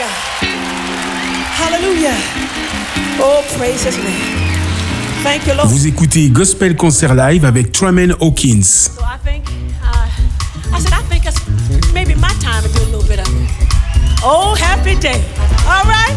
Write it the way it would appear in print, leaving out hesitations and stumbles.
Hallelujah. Oh, praise his name. Thank you, Lord. Vous écoutez Gospel Concert Live avec Truman Hawkins. So I think it's maybe my time to do a little bit of it. Oh, happy day. All right.